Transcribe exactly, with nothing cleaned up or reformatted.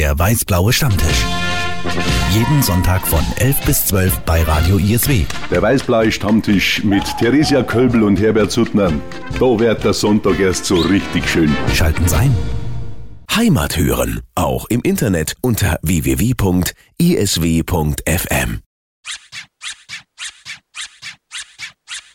Der weiß-blaue Stammtisch. Jeden Sonntag von elf bis zwölf bei Radio I S W. Der weiß-blaue Stammtisch mit Theresia Kölbel und Herbert Suttner. Da wird der Sonntag erst so richtig schön. Schalten Sie ein. Heimat hören, auch im Internet unter w w w punkt i s w punkt f m.